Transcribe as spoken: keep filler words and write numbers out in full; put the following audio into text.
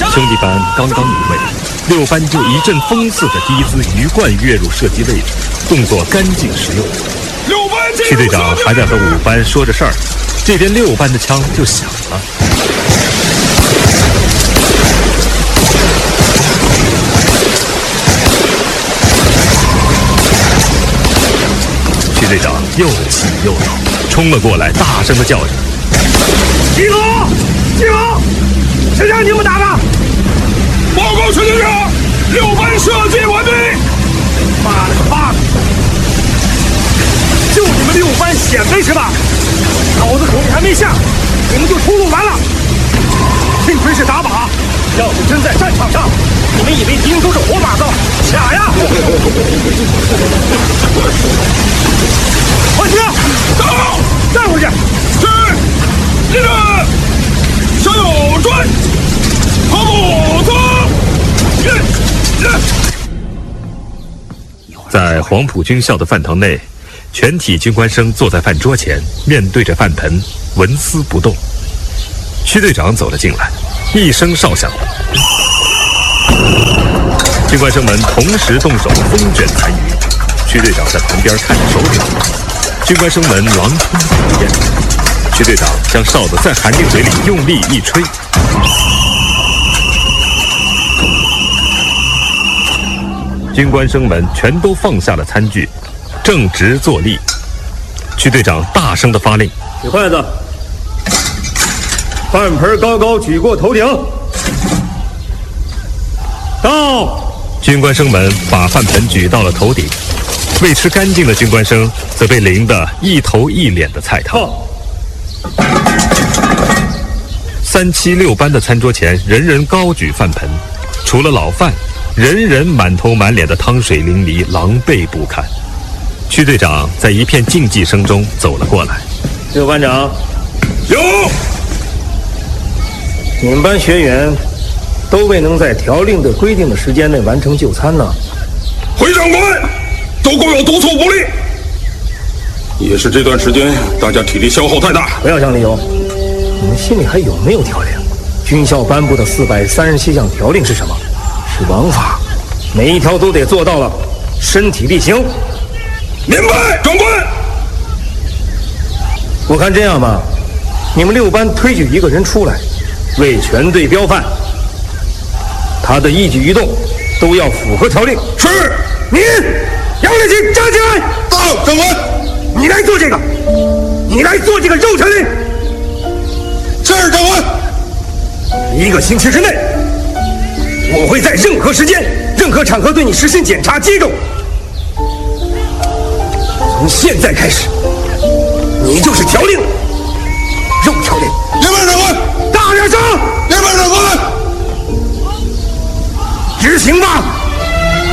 兄弟班刚刚入位，六班就一阵风似的第一姿鱼贯跃入射击位置，动作干净实用。区队长还在和五班说着事儿，这边六班的枪就响了。区队长又气又恼，冲了过来，大声地叫着：“ 集合！集合！谁让你们打的？报告区队长，六班射击完毕。妈了个巴子！就你们六班显摆是吧？老子口令还没下，你们就出动完了。幸亏是打靶，要是真在战场上，你们以为敌人都是活靶子？卡呀！快去！走！带回去！是！立正！向右转！跑步走！ 在黄埔军校的饭堂内，全体军官生坐在饭桌前，面对着饭盆，纹丝不动。区队长走了进来，一声哨响，军官生们同时动手风卷残余。区队长在旁边看着手表，军官生们狼吞虎咽。区队长将哨子在韩定嘴里用力一吹，军官生们全都放下了餐具，正直坐立。区队长大声地发令：“ 举筷子，饭盆高高举过头顶。”到！ 军官生们把饭盆举到了头顶，未吃干净的军官生则被淋得一头一脸的菜汤。三七六班的餐桌前，人人高举饭盆，除了老范，人人满头满脸的汤水淋漓，狼狈不堪。区队长在一片竞技声中走了过来：“ 六班长， 有！ 你们班学员都未能在条令的规定的时间内完成就餐呢。 回长官，都共有督促不力，也是这段时间大家体力消耗太大。 不要讲理由，你们心里还有没有条令？军校颁布的四百三十七项条令是什么？是王法，每一条都得做到了，身体力行。 明白，长官。 我看这样吧，你们六班推举一个人出来，为全队标范，他的一举一动都要符合条令。 是。 你杨立新站起来。 到，长官。 你来做这个，你来做这个肉条令。 是，长官。 一个星期之内，我会在任何时间、任何场合对你实行检查接种。从现在开始，你就是条令，肉条令。 明白，长官。